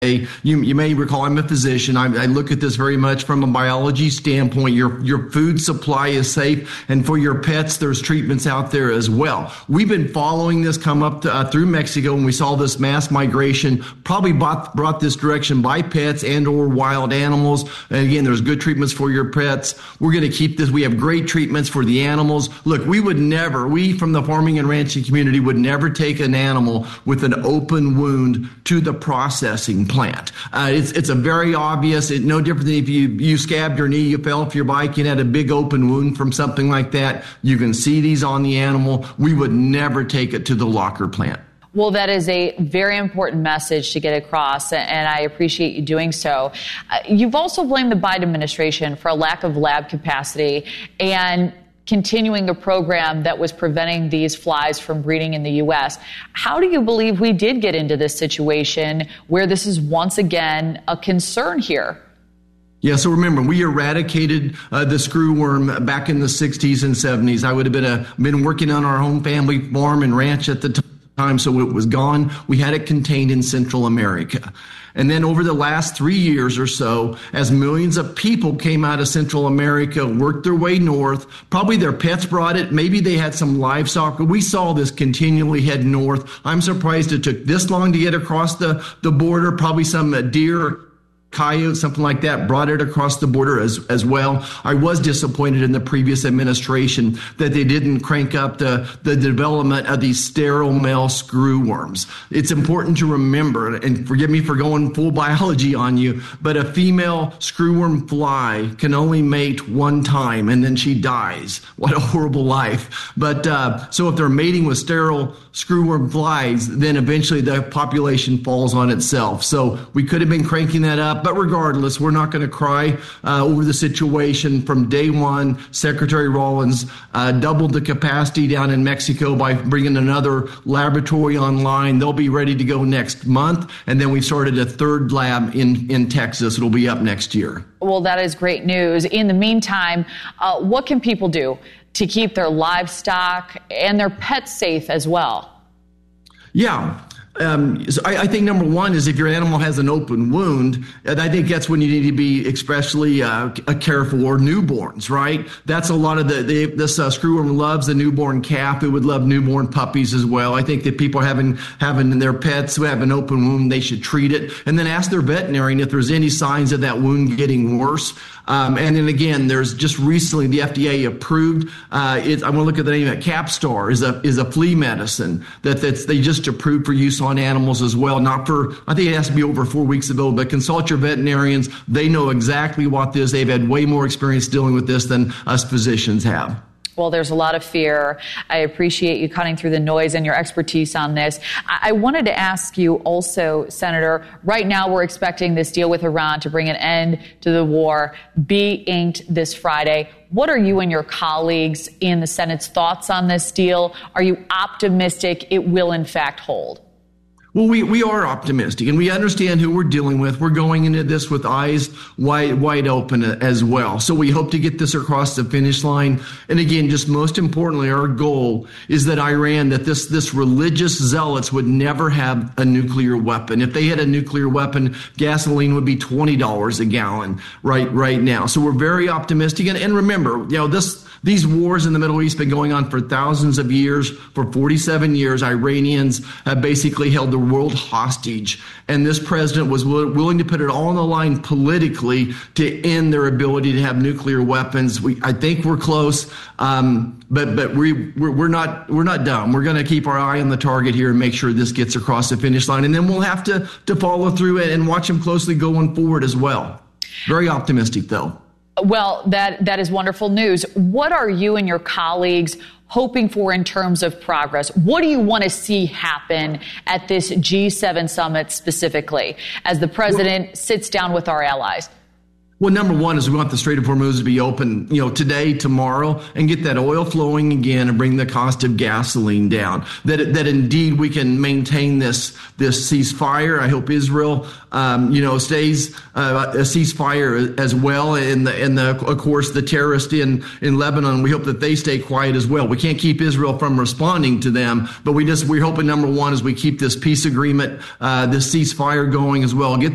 You may recall I'm a physician. I look at this very much from a biology standpoint. Your food supply is safe, and for your pets, there's treatments out there as well. We've been following this come up through Mexico, and we saw this mass migration probably brought this direction by pets and or wild animals. And again, there's good treatments for your pets. We're going to keep this. We have great treatments for the animals. Look, we from the farming and ranching community would never take an animal with an open wound to the processing plant. It's a very obvious, no different than if you scabbed your knee, you fell off your bike, and had a big open wound from something like that. You can see these on the animal. We would never take it to the locker plant. Well, that is a very important message to get across, and I appreciate you doing so. You've also blamed the Biden administration for a lack of lab capacity and continuing a program that was preventing these flies from breeding in the U.S. How do you believe we did get into this situation where this is once again a concern here? Yeah, so remember, we eradicated the screwworm back in the 60s and 70s. I would have been working on our home family farm and ranch at the time, so it was gone. We had it contained in Central America. And then over the last 3 years or so, as millions of people came out of Central America, worked their way north, probably their pets brought it, maybe they had some livestock, but we saw this continually head north. I'm surprised it took this long to get across the border. Probably some deer, coyote, something like that, brought it across the border as well. I was disappointed in the previous administration that they didn't crank up the development of these sterile male screwworms. It's important to remember, and forgive me for going full biology on you, but a female screwworm fly can only mate one time and then she dies. What a horrible life. But so if they're mating with sterile screwworm flies, then eventually the population falls on itself. So we could have been cranking that up. But regardless, we're not going to cry over the situation. From day one, Secretary Rawlins doubled the capacity down in Mexico by bringing another laboratory online. They'll be ready to go next month. And then we started a third lab in Texas. It'll be up next year. Well, that is great news. In the meantime, what can people do to keep their livestock and their pets safe as well? Yeah. So I think number one is if your animal has an open wound, and I think that's when you need to be especially careful, or newborns, right? That's a lot of this screwworm loves the newborn calf. It would love newborn puppies as well. I think that people having their pets who have an open wound, they should treat it and then ask their veterinarian if there's any signs of that wound getting worse. And then again, there's just recently the FDA approved. I'm going to look at the name of it. Capstar is a flea medicine they just approved for use on animals as well. Not for, I think it has to be over 4 weeks ago, but consult your veterinarians. They know exactly what this. They've had way more experience dealing with this than us physicians have. Well, there's a lot of fear. I appreciate you cutting through the noise and your expertise on this. I wanted to ask you also, Senator, right now we're expecting this deal with Iran to bring an end to the war be inked this Friday. What are you and your colleagues in the Senate's thoughts on this deal? Are you optimistic it will in fact hold? Well, we are optimistic, and we understand who we're dealing with. We're going into this with eyes wide open as well. So we hope to get this across the finish line. And again, just most importantly, our goal is that Iran, that this religious zealots would never have a nuclear weapon. If they had a nuclear weapon, gasoline would be $20 a gallon right now. So we're very optimistic. And remember, these wars in the Middle East have been going on for thousands of years. For 47 years, Iranians have basically held the world hostage. And this president was willing to put it all on the line politically to end their ability to have nuclear weapons. I think we're close, but we're not dumb. We're going to keep our eye on the target here and make sure this gets across the finish line. And then we'll have to follow through it and watch them closely going forward as well. Very optimistic, though. Well, that is wonderful news. What are you and your colleagues hoping for in terms of progress? What do you want to see happen at this G7 summit specifically as the president sits down with our allies? Well, number one is we want the Strait of Hormuz to be open, today, tomorrow, and get that oil flowing again and bring the cost of gasoline down. That indeed we can maintain this ceasefire. I hope Israel, stays a ceasefire as well. And of course, the terrorists in Lebanon, we hope that they stay quiet as well. We can't keep Israel from responding to them, but we're hoping number one is we keep this peace agreement, this ceasefire going as well. Get